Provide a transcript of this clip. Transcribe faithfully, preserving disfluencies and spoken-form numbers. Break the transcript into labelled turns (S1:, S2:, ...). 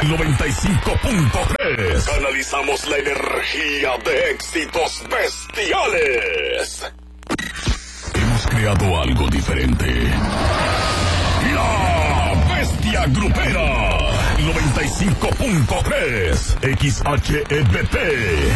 S1: noventa y cinco punto tres. Canalizamos la energía de éxitos bestiales. Hemos creado algo diferente. La Bestia Grupera. noventa y cinco punto tres. X H E B P.